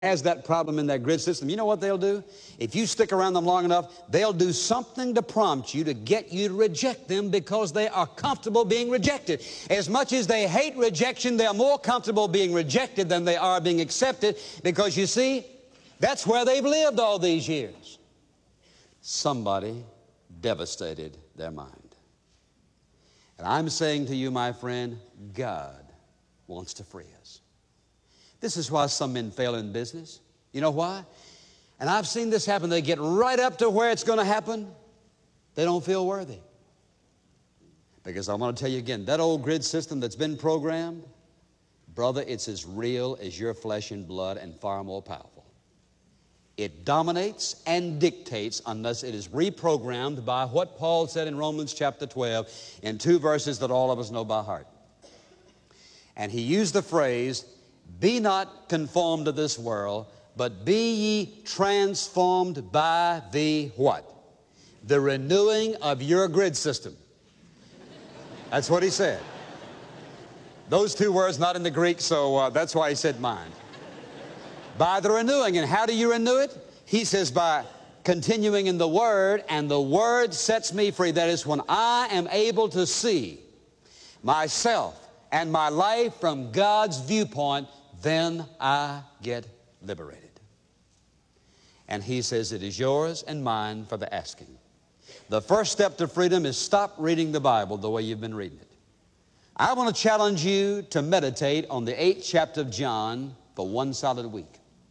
has that problem in that grid system, you know what they'll do? If you stick around them long enough, they'll do something to prompt you to get you to reject them because they are comfortable being rejected. As much as they hate rejection, they're more comfortable being rejected than they are being accepted because, you see, that's where they've lived all these years. Somebody devastated their mind. And I'm saying to you, my friend, God wants to free us. This is why some men fail in business. You know why? And I've seen this happen. They get right up to where it's going to happen. They don't feel worthy. Because I want to tell you again, that old grid system that's been programmed, brother, it's as real as your flesh and blood and far more powerful. It dominates and dictates unless it is reprogrammed by what Paul said in Romans chapter 12 in 2 verses that all of us know by heart. And he used the phrase, "Be not conformed to this world, but be ye transformed by the" what? The renewing of your grid system. That's what he said. Those two words not in the Greek, so that's why he said mind. By the renewing. And how do you renew it? He says by continuing in the Word, and the Word sets me free. That is, when I am able to see myself and my life from God's viewpoint, then I get liberated. And he says it is yours and mine for the asking. The first step to freedom is stop reading the Bible the way you've been reading it. I want to challenge you to meditate on the 8th chapter of John for one solid week.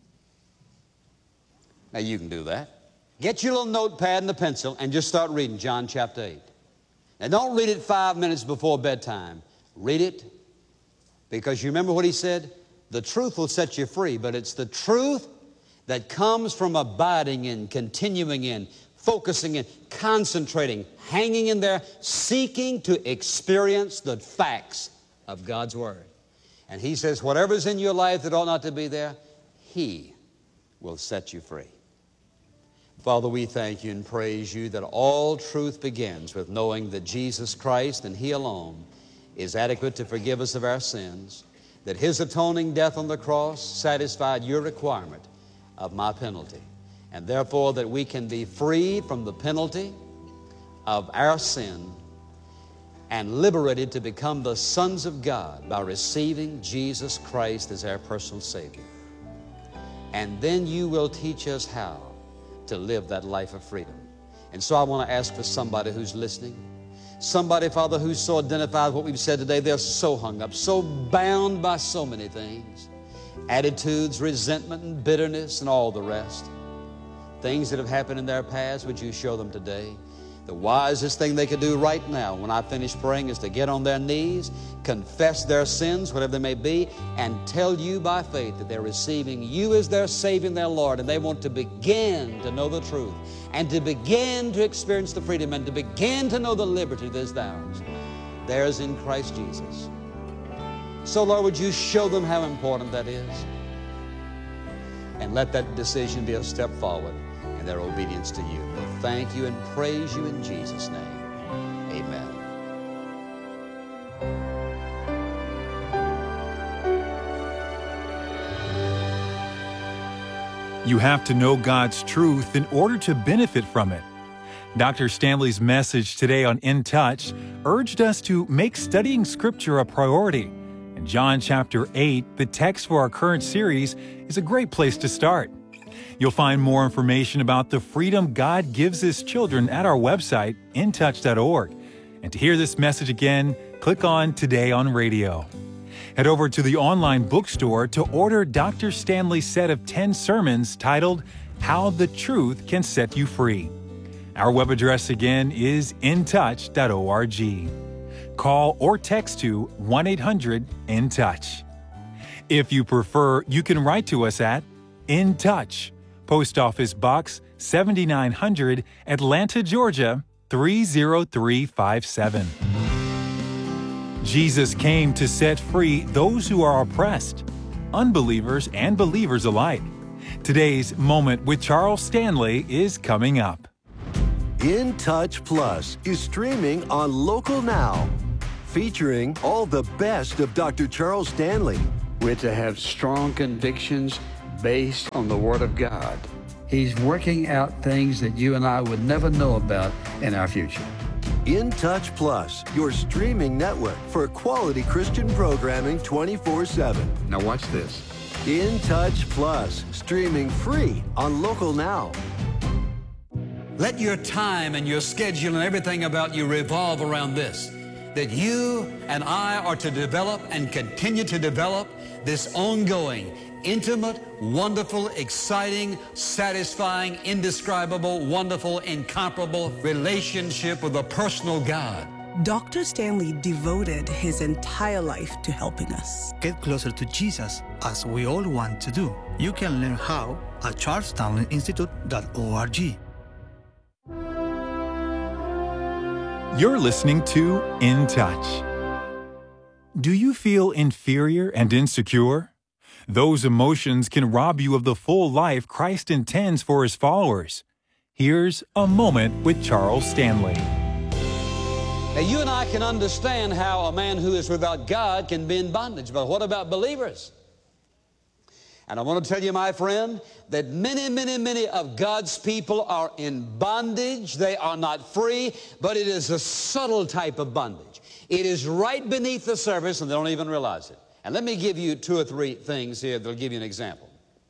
Now you can do that. Get your little notepad and a pencil and just start reading John chapter 8. Now don't read it 5 minutes before bedtime. Read it because you remember what he said? The truth will set you free, but it's the truth that comes from abiding in, continuing in, focusing in, concentrating, hanging in there, seeking to experience the facts of God's Word. And he says, whatever's in your life that ought not to be there, he will set you free. Father, we thank you and praise you that all truth begins with knowing that Jesus Christ and he alone is adequate to forgive us of our sins, that his atoning death on the cross satisfied your requirement of my penalty, and therefore that we can be freed from the penalty of our sin and liberated to become the sons of God by receiving Jesus Christ as our personal Savior. And then you will teach us how to live that life of freedom. And so I want to ask for somebody who's listening, somebody, Father, who's so identified with what we've said today. They're so hung up, so bound by so many things, attitudes, resentment, and bitterness, and all the rest. Things that have happened in their past, would you show them today? The wisest thing they could do right now when I finish praying is to get on their knees, confess their sins, whatever they may be, and tell you by faith that they're receiving you as their Savior and their Lord, and they want to begin to know the truth and to begin to experience the freedom and to begin to know the liberty that is theirs. Theirs in Christ Jesus. So, Lord, would you show them how important that is? And let that decision be a step forward in their obedience to you. We'll thank you and praise you in Jesus' name. Amen. You have to know God's truth in order to benefit from it. Dr. Stanley's message today on In Touch urged us to make studying Scripture a priority. In John chapter 8, the text for our current series, is a great place to start. You'll find more information about the freedom God gives His children at our website, intouch.org. And to hear this message again, click on Today on Radio. Head over to the online bookstore to order Dr. Stanley's set of 10 sermons titled, How the Truth Can Set You Free. Our web address again is intouch.org. Call or text to 1-800-IN-TOUCH. If you prefer, you can write to us at In Touch, Post Office Box 7900, Atlanta, Georgia 30357. Jesus came to set free those who are oppressed, unbelievers and believers alike. Today's Moment with Charles Stanley is coming up. In Touch Plus is streaming on Local Now, featuring all the best of Dr. Charles Stanley. We're to have strong convictions, based on the Word of God. He's working out things that you and I would never know about in our future. In Touch Plus, your streaming network for quality Christian programming 24/7. Now watch this. In Touch Plus, streaming free on Local Now. Let your time and your schedule and everything about you revolve around this, that you and I are to develop and continue to develop this ongoing, intimate, wonderful, exciting, satisfying, indescribable, wonderful, incomparable relationship with a personal God. Dr. Stanley devoted his entire life to helping us get closer to Jesus, as we all want to do. You can learn how at charlesstanleyinstitute.org. You're listening to In Touch. Do you feel inferior and insecure? Those emotions can rob you of the full life Christ intends for His followers. Here's A Moment with Charles Stanley. Now, you and I can understand how a man who is without God can be in bondage, but what about believers? And I want to tell you, my friend, that many of God's people are in bondage. They are not free, but it is a subtle type of bondage. It is right beneath the surface, and they don't even realize it. And let me give you 2 or 3 things here that will give you an example.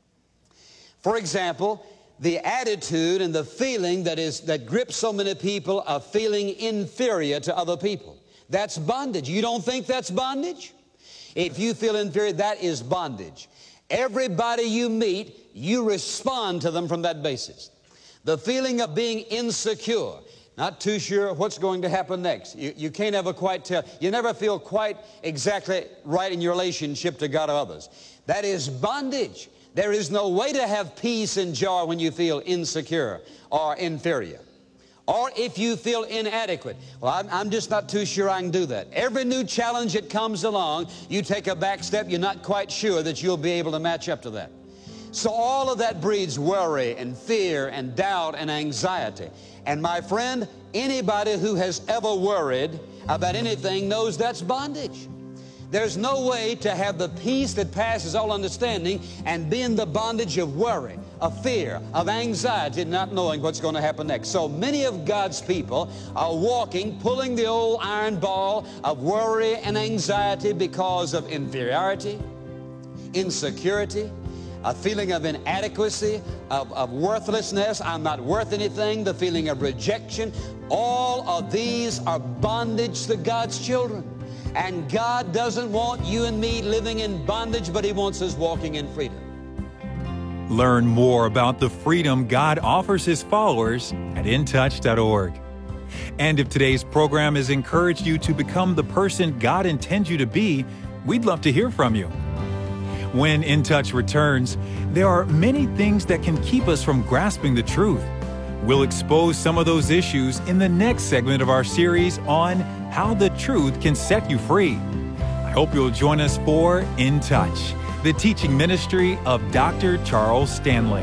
For example, the attitude and the feeling that grips so many people of feeling inferior to other people. That's bondage. You don't think that's bondage? If you feel inferior, that is bondage. Everybody you meet, you respond to them from that basis. The feeling of being insecure, not too sure what's going to happen next. You can't ever quite tell. You never feel quite exactly right in your relationship to God or others. That is bondage. There is no way to have peace and joy when you feel insecure or inferior. Or if you feel inadequate. Well, I'm just not too sure I can do that. Every new challenge that comes along, you take a back step, you're not quite sure that you'll be able to match up to that. So all of that breeds worry and fear and doubt and anxiety. And my friend, anybody who has ever worried about anything knows that's bondage. There's no way to have the peace that passes all understanding and be in the bondage of worry, of fear, of anxiety, not knowing what's going to happen next. So many of God's people are walking, pulling the old iron ball of worry and anxiety because of inferiority, insecurity, a feeling of inadequacy, of worthlessness, I'm not worth anything, the feeling of rejection. All of these are bondage to God's children. And God doesn't want you and me living in bondage, but He wants us walking in freedom. Learn more about the freedom God offers His followers at intouch.org. And if today's program has encouraged you to become the person God intends you to be, we'd love to hear from you. When In Touch returns, there are many things that can keep us from grasping the truth. We'll expose some of those issues in the next segment of our series on how the truth can set you free. I hope you'll join us for In Touch, the teaching ministry of Dr. Charles Stanley.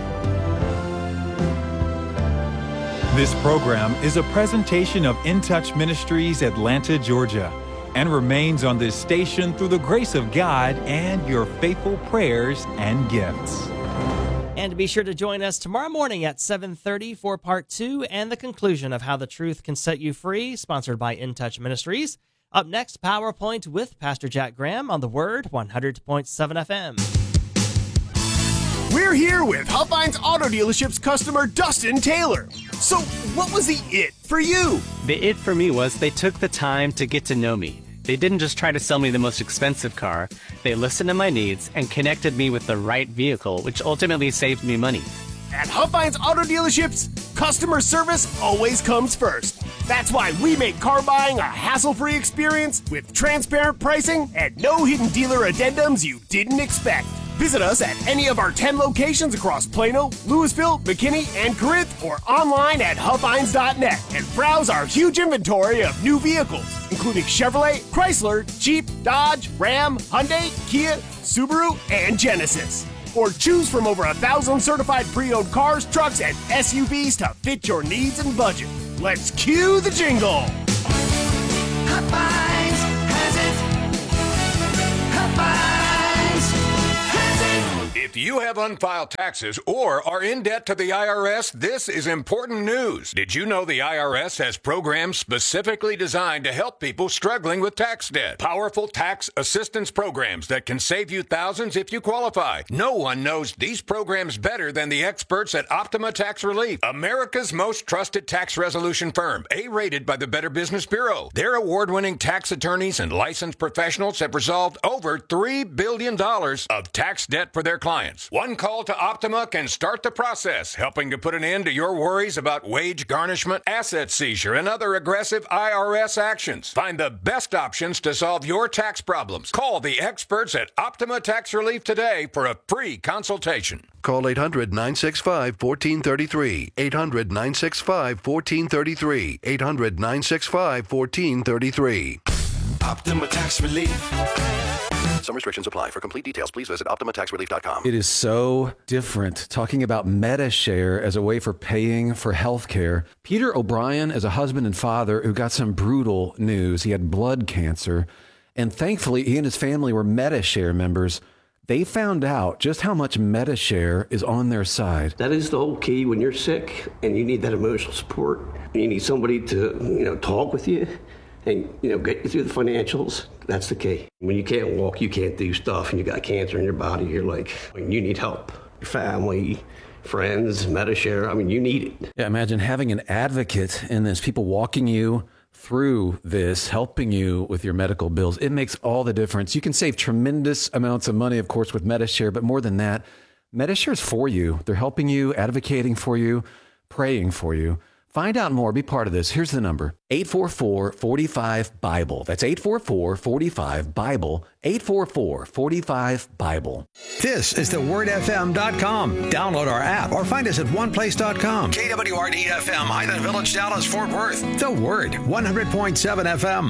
This program is a presentation of In Touch Ministries, Atlanta, Georgia, and remains on this station through the grace of God and your faithful prayers and gifts. And be sure to join us tomorrow morning at 7:30 for Part 2 and the conclusion of How the Truth Can Set You Free, sponsored by In Touch Ministries. Up next, PowerPoint with Pastor Jack Graham on The Word, 100.7 FM. We're here with Huffines Auto Dealership's customer, Dustin Taylor. So, what was the it for you? The it for me was they took the time to get to know me. They didn't just try to sell me the most expensive car. They listened to my needs and connected me with the right vehicle, which ultimately saved me money. At Huffines Auto Dealerships, customer service always comes first. That's why we make car buying a hassle-free experience with transparent pricing and no hidden dealer addendums you didn't expect. Visit us at any of our 10 locations across Plano, Louisville, McKinney, and Corinth, or online at Huffines.net and browse our huge inventory of new vehicles, including Chevrolet, Chrysler, Jeep, Dodge, Ram, Hyundai, Kia, Subaru, and Genesis. Or choose from over 1,000 certified pre-owned cars, trucks, and SUVs to fit your needs and budget. Let's cue the jingle! Huffines has it. Huffines has it. If If you have unfiled taxes or are in debt to the IRS, this is important news. Did you know the IRS has programs specifically designed to help people struggling with tax debt? Powerful tax assistance programs that can save you thousands if you qualify. No one knows these programs better than the experts at Optima Tax Relief, America's most trusted tax resolution firm, A-rated by the Better Business Bureau. Their award-winning tax attorneys and licensed professionals have resolved over $3 billion of tax debt for their clients. One call to Optima can start the process, helping to put an end to your worries about wage garnishment, asset seizure, and other aggressive IRS actions. Find the best options to solve your tax problems. Call the experts at Optima Tax Relief today for a free consultation. Call 800-965-1433. 800-965-1433. 800-965-1433. Optima Tax Relief. Some restrictions apply. For complete details, please visit OptimaTaxRelief.com. It is so different talking about MediShare as a way for paying for health care. Peter O'Brien is a husband and father who got some brutal news. He had blood cancer, and thankfully he and his family were MediShare members. They found out just how much MediShare is on their side. That is the whole key when you're sick and you need that emotional support. You need somebody to, talk with you and, get you through the financials. That's the key. When you can't walk, you can't do stuff, and you got cancer in your body, you're like, you need help. Your family, friends, MediShare, you need it. Yeah, imagine having an advocate in this, people walking you through this, helping you with your medical bills. It makes all the difference. You can save tremendous amounts of money, of course, with MediShare, but more than that, MediShare is for you. They're helping you, advocating for you, praying for you. Find out more. Be part of this. Here's the number, 844-45-BIBLE. That's 844-45-BIBLE, 844-45-BIBLE. This is thewordfm.com. Download our app or find us at oneplace.com. KWRD FM, Highland Village, Dallas, Fort Worth. The Word, 100.7 FM.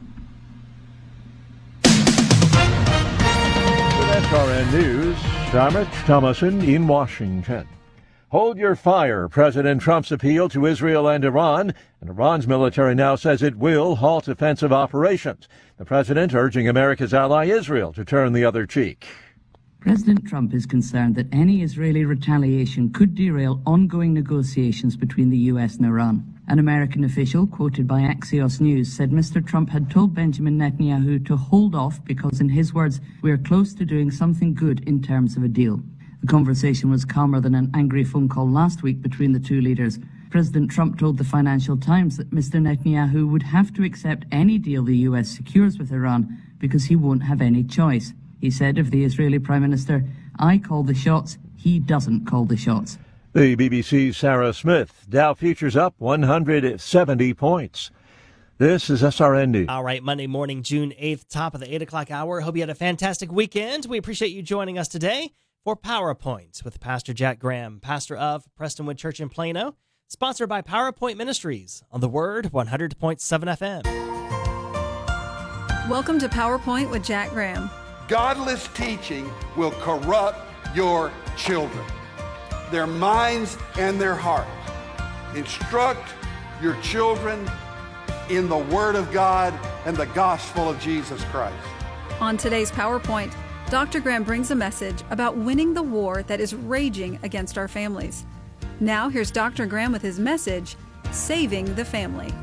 With SRN News, I'm Rich Thomason in Washington. Hold your fire, President Trump's appeal to Israel and Iran's military now says it will halt offensive operations. The president urging America's ally Israel to turn the other cheek. President Trump is concerned that any Israeli retaliation could derail ongoing negotiations between the U.S. and Iran. An American official, quoted by Axios News, said Mr. Trump had told Benjamin Netanyahu to hold off because, in his words, we are close to doing something good in terms of a deal. The conversation was calmer than an angry phone call last week between the two leaders. President Trump told the Financial Times that Mr. Netanyahu would have to accept any deal the U.S. secures with Iran because he won't have any choice. He said of the Israeli Prime Minister, "I call the shots, he doesn't call the shots." The BBC's Sarah Smith. Dow futures up 170 points. This is SRN News. All right, Monday morning, June 8th, top of the 8 o'clock hour. Hope you had a fantastic weekend. We appreciate you joining us today for PowerPoint with Pastor Jack Graham, pastor of Prestonwood Church in Plano, sponsored by PowerPoint Ministries on the Word 100.7 FM. Welcome to PowerPoint with Jack Graham. Godless teaching will corrupt your children, their minds and their hearts. Instruct your children in the Word of God and the gospel of Jesus Christ. On today's PowerPoint, Dr. Graham brings a message about winning the war that is raging against our families. Now here's Dr. Graham with his message, Saving the Family.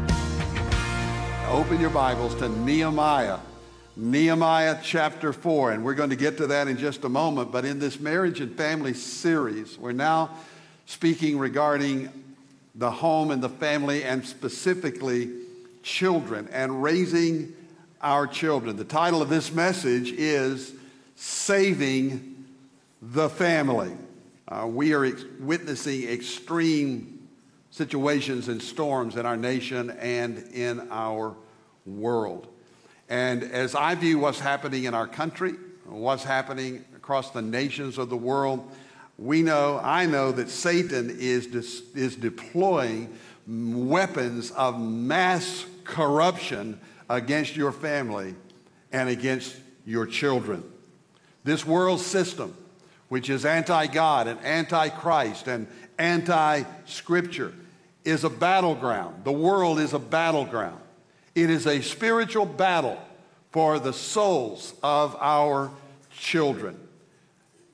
Open your Bibles to Nehemiah chapter 4, and we're going to get to that in just a moment. But in this marriage and family series, we're now speaking regarding the home and the family, and specifically children and raising our children. The title of this message is Saving the Family. We are witnessing extreme situations and storms in our nation and in our world. And as I view what's happening in our country, what's happening across the nations of the world, I know that Satan is deploying weapons of mass corruption against your family and against your children. This world system, which is anti-God and anti-Christ and anti-Scripture, is a battleground. The world is a battleground. It is a spiritual battle for the souls of our children.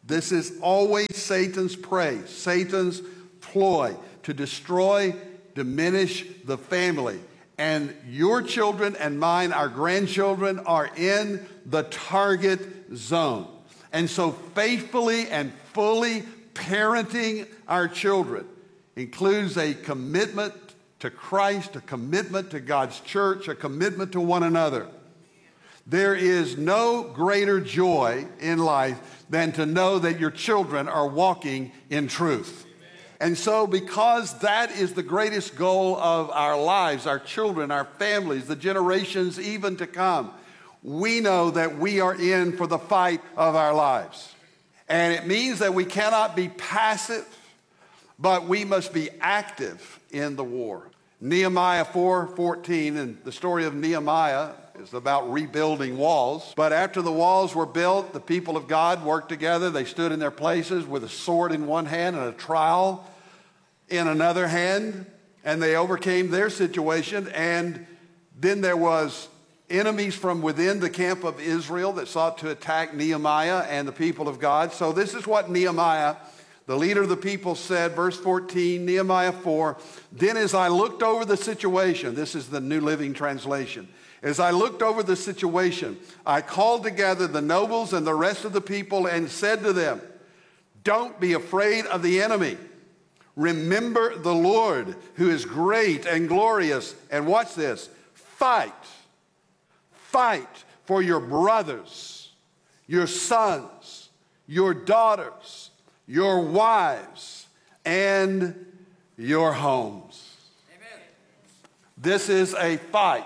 This is always Satan's prey, Satan's ploy to destroy, diminish the family. And your children and mine, our grandchildren, are in the target zone. And so faithfully and fully parenting our children includes a commitment to Christ, a commitment to God's church, a commitment to one another. There is no greater joy in life than to know that your children are walking in truth. And so because that is the greatest goal of our lives, our children, our families, the generations even to come, we know that we are in for the fight of our lives. And it means that we cannot be passive, but we must be active in the war. Nehemiah 4:14, and the story of Nehemiah is about rebuilding walls. But after the walls were built, the people of God worked together. They stood in their places with a sword in one hand and a trowel in another hand, and they overcame their situation. And then there was enemies from within the camp of Israel that sought to attack Nehemiah and the people of God. So this is what Nehemiah, the leader of the people, said, verse 14, Nehemiah 4, "Then as I looked over the situation," this is the New Living Translation, "as I looked over the situation, I called together the nobles and the rest of the people and said to them, 'Don't be afraid of the enemy. Remember the Lord, who is great and glorious.' And watch this, fight for your brothers, your sons, your daughters, your wives, and your homes." Amen. This is a fight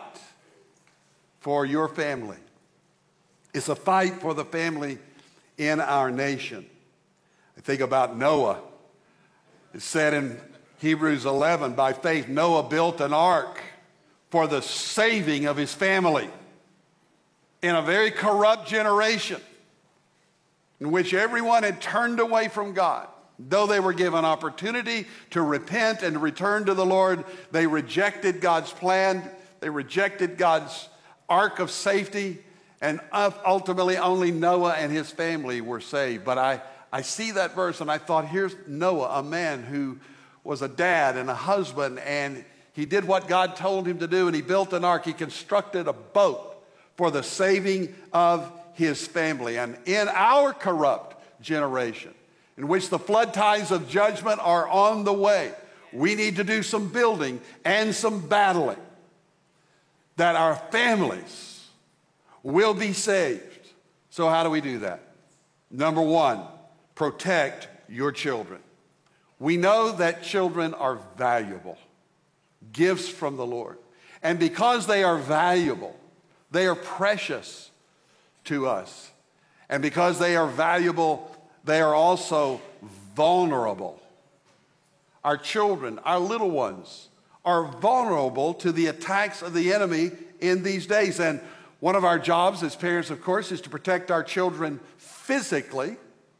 for your family. It's a fight for the family in our nation. I think about Noah. It's said in Hebrews 11, by faith Noah built an ark for the saving of his family in a very corrupt generation in which everyone had turned away from God. Though they were given opportunity to repent and return to the Lord, they rejected God's plan. They rejected God's ark of safety, and ultimately only Noah and his family were saved. But I see that verse and I thought, here's Noah, a man who was a dad and a husband, and he did what God told him to do, and he built an ark. He constructed a boat for the saving of his family. And in our corrupt generation, in which the flood tides of judgment are on the way, we need to do some building and some battling that our families will be saved. So how do we do that? Number one, protect your children. We know that children are valuable, gifts from the Lord. And because they are valuable, they are precious to us. And because they are valuable, they are also vulnerable. Our children, our little ones, are vulnerable to the attacks of the enemy in these days. And one of our jobs as parents, of course, is to protect our children physically,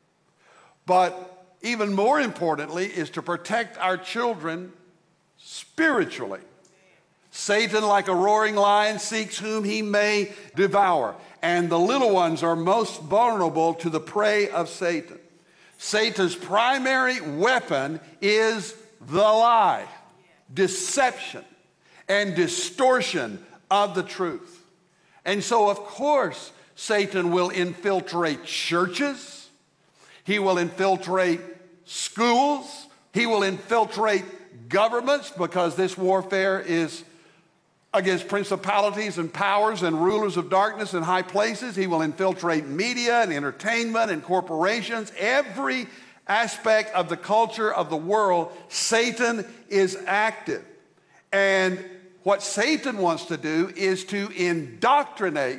but even more importantly is to protect our children spiritually. Satan, like a roaring lion, seeks whom he may devour, and the little ones are most vulnerable to the prey of Satan. Satan's primary weapon is the lie, deception, and distortion of the truth. And so, of course, Satan will infiltrate churches. He will infiltrate schools. He will infiltrate governments, because this warfare is against principalities and powers and rulers of darkness in high places. He will infiltrate media and entertainment and corporations. Every aspect of the culture of the world, Satan is active. And what Satan wants to do is to indoctrinate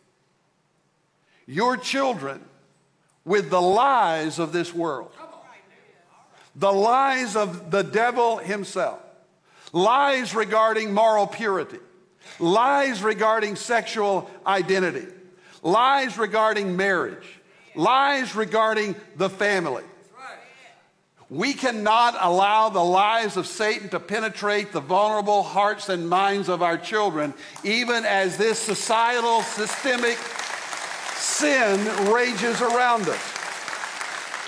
your children with the lies of this world. The lies of the devil himself. Lies regarding moral purity. Lies regarding sexual identity. Lies regarding marriage. Lies regarding the family. We cannot allow the lies of Satan to penetrate the vulnerable hearts and minds of our children, even as this societal systemic sin rages around us.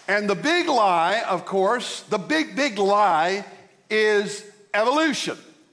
And the big lie, of course, the big lie is evolution.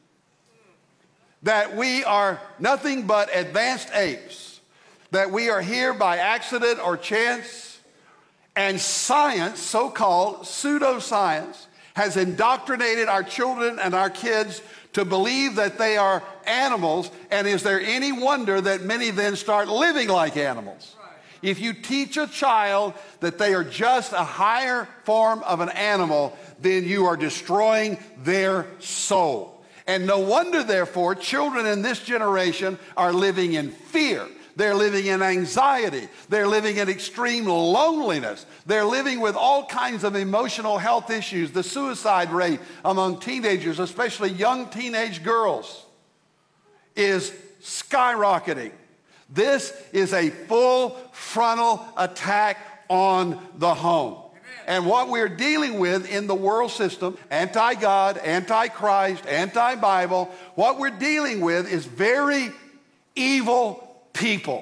That we are nothing but advanced apes. That we are here by accident or chance. And science, so-called pseudoscience, has indoctrinated our children and our kids to believe that they are animals. And is there any wonder that many then start living like animals? If you teach a child that they are just a higher form of an animal, then you are destroying their soul. And no wonder, therefore, children in this generation are living in fear. They're living in anxiety. They're living in extreme loneliness. They're living with all kinds of emotional health issues. The suicide rate among teenagers, especially young teenage girls, is skyrocketing. This is a full frontal attack on the home. And what we're dealing with in the world system, anti-God, anti-Christ, anti-Bible, what we're dealing with is very evil people.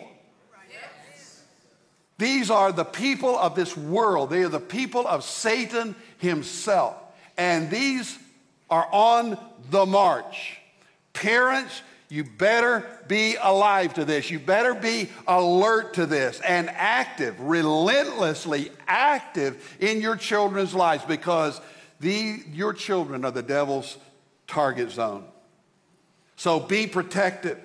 These are the people of this world. They are the people of Satan himself. And these are on the march. Parents, you better be alive to this. You better be alert to this and active, relentlessly active in your children's lives, because your children are the devil's target zone. So be protected.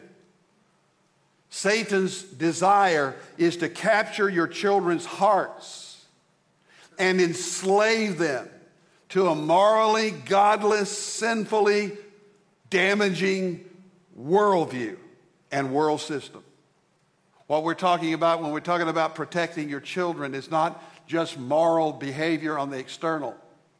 Satan's desire is to capture your children's hearts and enslave them to a morally godless, sinfully damaging worldview and world system. What we're talking about when we're talking about protecting your children is not just moral behavior on the external,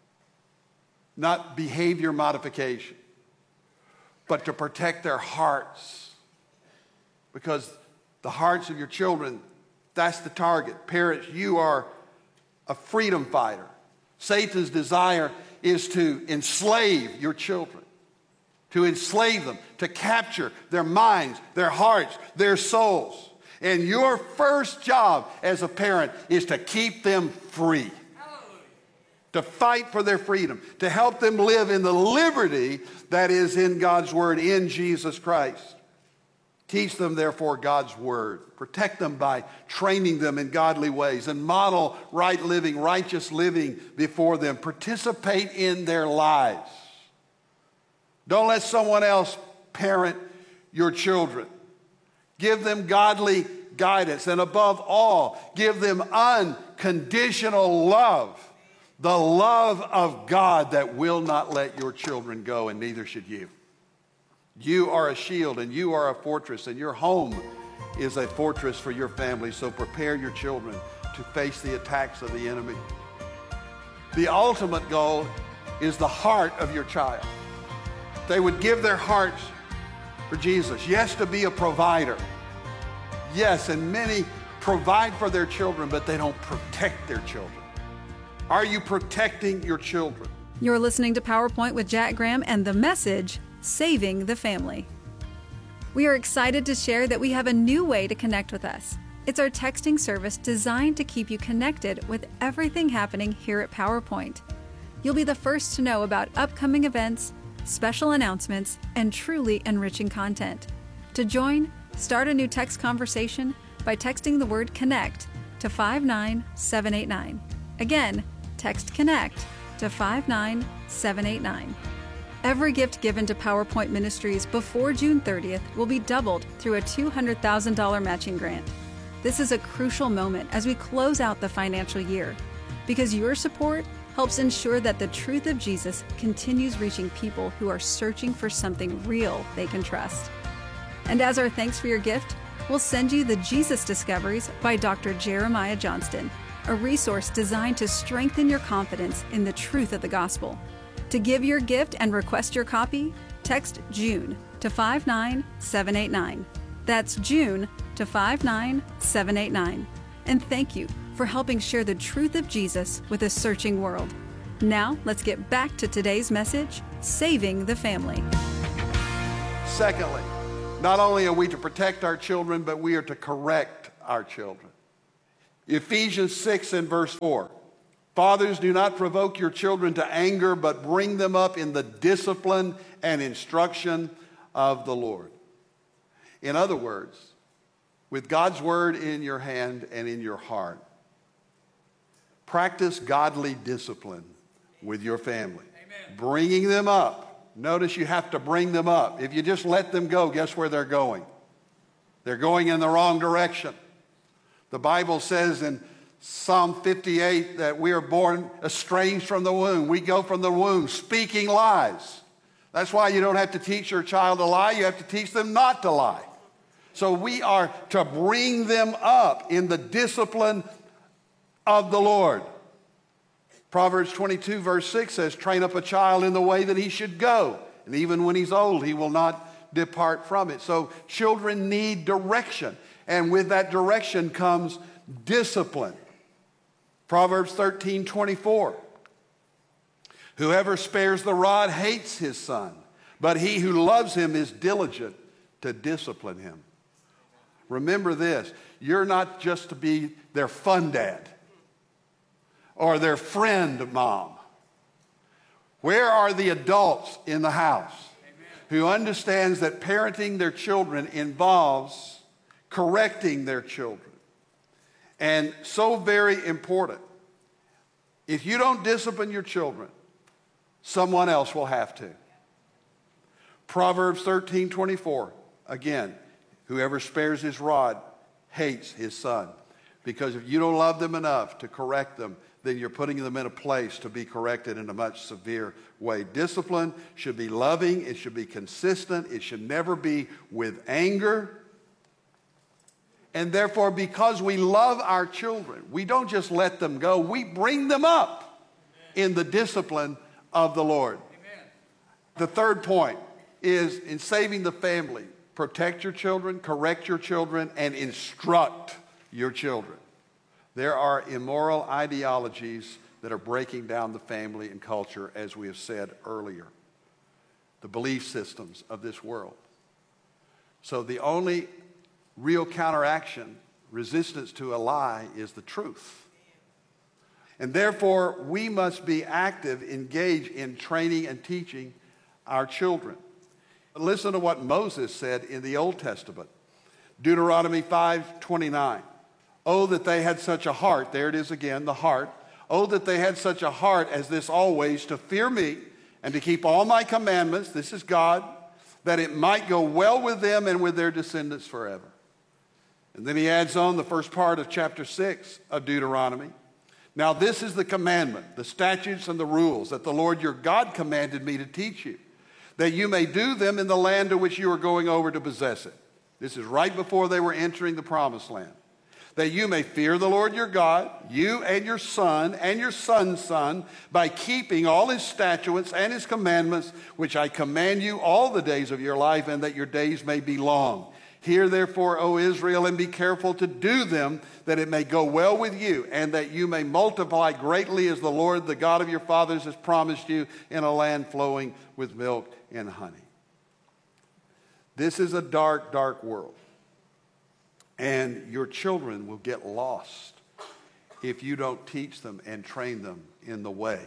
not behavior modification, but to protect their hearts. Because the hearts of your children, that's the target. Parents, you are a freedom fighter. Satan's desire is to enslave your children, to enslave them, to capture their minds, their hearts, their souls. And your first job as a parent is to keep them free, to fight for their freedom, to help them live in the liberty that is in God's Word, in Jesus Christ. Teach them, therefore, God's Word. Protect them by training them in godly ways and model right living, righteous living before them. Participate in their lives. Don't let someone else parent your children. Give them godly guidance, and above all, give them unconditional love, the love of God that will not let your children go, and neither should you. You are a shield and you are a fortress, and your home is a fortress for your family. So prepare your children to face the attacks of the enemy. The ultimate goal is the heart of your child. They would give their hearts for Jesus. Yes, to be a provider. Yes, and many provide for their children, but they don't protect their children. Are you protecting your children? You're listening to PowerPoint with Jack Graham and the message, Saving the Family. We are excited to share that we have a new way to connect with us. It's our texting service designed to keep you connected with everything happening here at PowerPoint. You'll be the first to know about upcoming events, special announcements, and truly enriching content. To join, start a new text conversation by texting the word CONNECT to 59789. Again, text CONNECT to 59789. Every gift given to PowerPoint Ministries before June 30th will be doubled through a $200,000 matching grant. This is a crucial moment as we close out the financial year, because your support helps ensure that the truth of Jesus continues reaching people who are searching for something real they can trust. And as our thanks for your gift, we'll send you the Jesus Discoveries by Dr. Jeremiah Johnston, a resource designed to strengthen your confidence in the truth of the gospel. To give your gift and request your copy, text JUNE to 59789. That's June to 59789. And thank you for helping share the truth of Jesus with a searching world. Now, let's get back to today's message, Saving the Family. Secondly, not only are we to protect our children, but we are to correct our children. Ephesians 6 and verse 4. Fathers, do not provoke your children to anger, but bring them up in the discipline and instruction of the Lord. In other words, with God's word in your hand and in your heart, practice godly discipline with your family. Amen. Bringing them up. Notice you have to bring them up. If you just let them go, guess where they're going? They're going in the wrong direction. The Bible says in Psalm 58 that we are born estranged from the womb. We go from the womb speaking lies. That's why you don't have to teach your child to lie. You have to teach them not to lie. So we are to bring them up in the discipline of the Lord. Proverbs 22 verse 6 says, train up a child in the way that he should go, and even when he's old, he will not depart from it. So children need direction, and with that direction comes discipline. Proverbs 13:24. Whoever spares the rod hates his son, but he who loves him is diligent to discipline him. Remember this, you're not just to be their fun dad or their friend mom. Where are the adults in the house who understands that parenting their children involves correcting their children? And so very important. If you don't discipline your children, someone else will have to. Proverbs 13:24, again, whoever spares his rod hates his son. Because if you don't love them enough to correct them, then you're putting them in a place to be corrected in a much severe way. Discipline should be loving. It should be consistent. It should never be with anger. And therefore, because we love our children, we don't just let them go. We bring them up in the discipline of the Lord. Amen. The third point is in saving the family, protect your children, correct your children, and instruct your children. There are immoral ideologies that are breaking down the family and culture, as we have said earlier. The belief systems of this world. So the only real counteraction, resistance to a lie, is the truth. And therefore, we must be active, engaged in training and teaching our children. Listen to what Moses said in the Old Testament. Deuteronomy 5:29. Oh, that they had such a heart. There it is again, the heart. Oh, that they had such a heart as this always, to fear me and to keep all my commandments. This is God. That it might go well with them and with their descendants forever. And then he adds on the first part of chapter 6 of Deuteronomy. Now this is the commandment, the statutes and the rules that the Lord your God commanded me to teach you, that you may do them in the land to which you are going over to possess it. This is right before they were entering the promised land. That you may fear the Lord your God, you and your son and your son's son, by keeping all his statutes and his commandments, which I command you all the days of your life, and that your days may be long. Hear therefore, O Israel, and be careful to do them, that it may go well with you, and that you may multiply greatly, as the Lord, the God of your fathers, has promised you, in a land flowing with milk and honey. This is a dark, dark world. And your children will get lost if you don't teach them and train them in the way.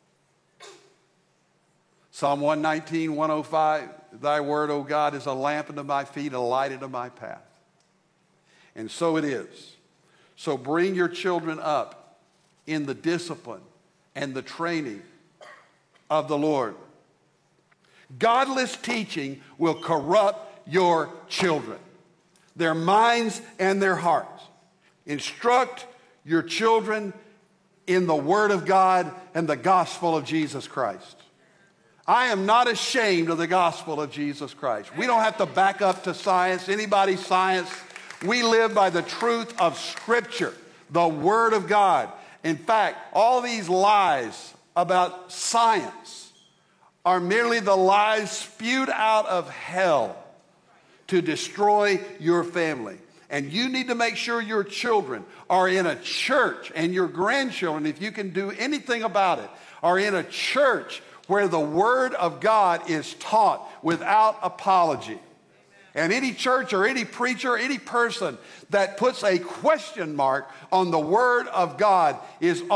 Psalm 119, 105, thy word, O God, is a lamp unto my feet, a light unto my path. And so it is. So bring your children up in the discipline and the training of the Lord. Godless teaching will corrupt your children, their minds and their hearts. Instruct your children in the Word of God and the gospel of Jesus Christ. I am not ashamed of the gospel of Jesus Christ. We don't have to back up to science, anybody's science. We live by the truth of Scripture, the Word of God. In fact, all these lies about science are merely the lies spewed out of hell to destroy your family. And you need to make sure your children are in a church, and your grandchildren, if you can do anything about it, are in a church where the Word of God is taught without apology. And any church or any preacher, any person that puts a question mark on the Word of God is